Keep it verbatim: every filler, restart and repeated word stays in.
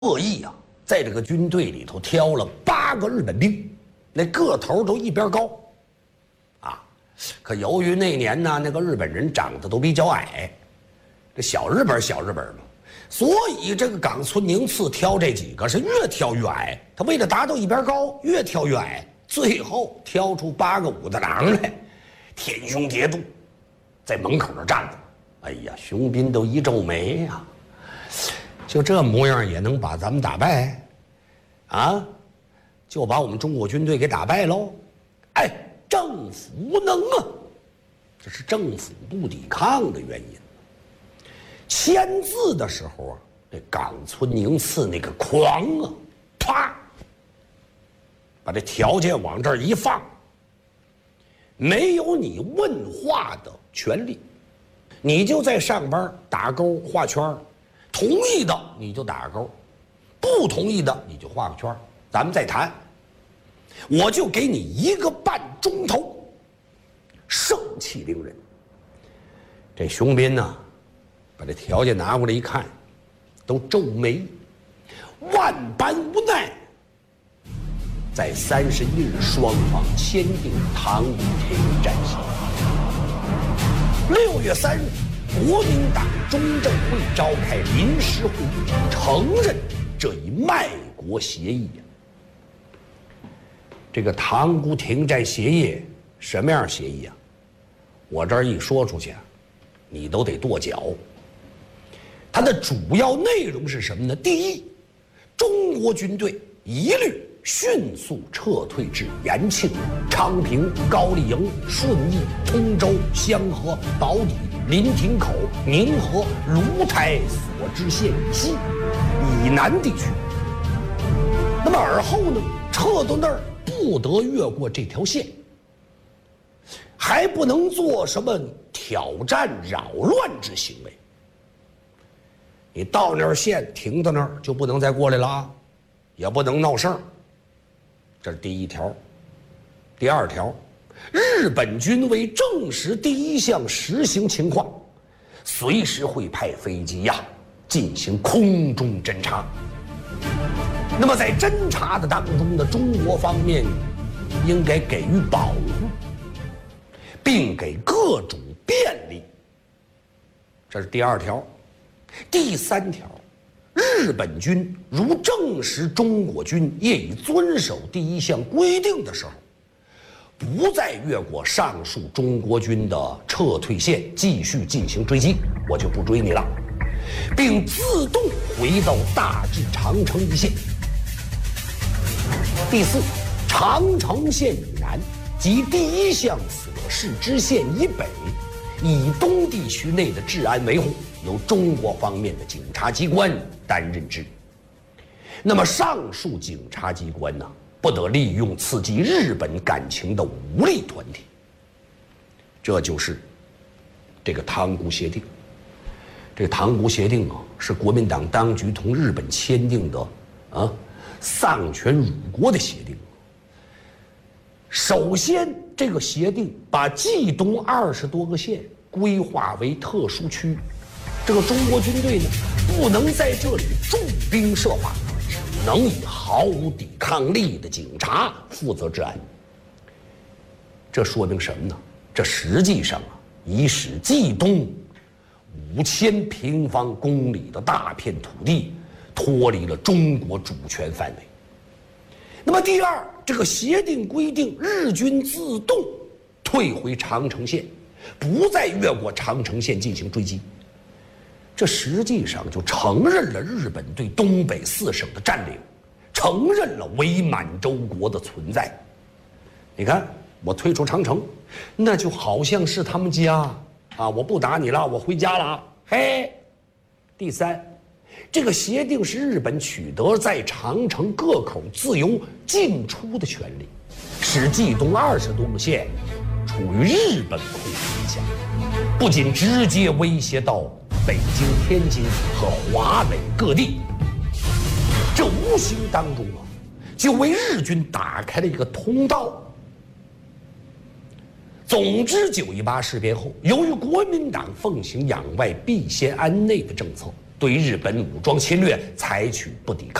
恶意啊，在这个军队里头挑了八个日本兵，那个头都一边高，啊，可由于那年呢，那个日本人长得都比较矮，这小日本小日本嘛，所以这个冈村宁次挑这几个是越挑越矮，他为了达到一边高，越挑越矮，最后挑出八个武大郎来，天胸叠肚，在门口那站着，哎呀，雄彬都一皱眉呀、啊。就这模样也能把咱们打败，啊，就把我们中国军队给打败喽！哎，政府无能啊，这是政府不抵抗的原因。签字的时候啊，这冈村宁次那个狂啊，啪，把这条件往这儿一放，没有你问话的权利，你就在上边打勾画圈。同意的你就打个勾，不同意的你就画个圈，咱们再谈。我就给你一个半钟头，盛气凌人。这雄彬呢，把这条件拿过来一看，都皱眉，万般无奈。在三十一日，双方签订唐武铁路战协。六月三日。国民党中正会召开临时会议，承认这一卖国协议呀、啊。这个塘沽停战协议什么样协议啊？我这儿一说出去啊，你都得跺脚。它的主要内容是什么呢？第一，中国军队一律迅速撤退至延庆、昌平、高丽营、顺义、通州、香河、宝坻、临亭口、宁河、芦台所知县以西、以南地区。那么而后呢，撤到那儿不得越过这条线，还不能做什么挑战、扰乱之行为。你到那儿线停到那儿就不能再过来了啊，也不能闹事儿。这是第一条。第二条，日本军为证实第一项实行情况，随时会派飞机呀进行空中侦察。那么在侦察的当中呢，中国方面应该给予保护，并给各种便利。这是第二条。第三条，日本军如证实中国军业已遵守第一项规定的时候，不再越过上述中国军的撤退线继续进行追击，我就不追你了，并自动回到大致长城一线。第四，长城线以南及第一项所示之线以北以东地区内的治安维护由中国方面的警察机关担任之。那么上述警察机关呢，不得利用刺激日本感情的武力团体。这就是这个塘沽协定。这个塘沽协定啊，是国民党当局同日本签订的啊丧权辱国的协定。首先，这个协定把冀东二十多个县规划为特殊区，这个中国军队呢，不能在这里驻兵设法，只能以毫无抵抗力的警察负责治安。这说明什么呢？这实际上啊，已使冀东五千平方公里的大片土地脱离了中国主权范围。那么第二，这个协定规定日军自动退回长城线，不再越过长城线进行追击。这实际上就承认了日本对东北四省的占领，承认了伪满洲国的存在。你看，我退出长城，那就好像是他们家啊，我不打你了，我回家了。嘿，第三，这个协定使日本取得在长城各口自由进出的权利，使冀东二十多个县处于日本控制下，不仅直接威胁到北京、天津和华北各地，这无形当中啊，就为日军打开了一个通道。总之，九一八事变后，由于国民党奉行攘外必先安内的政策， 对日本武装侵略采取不抵抗。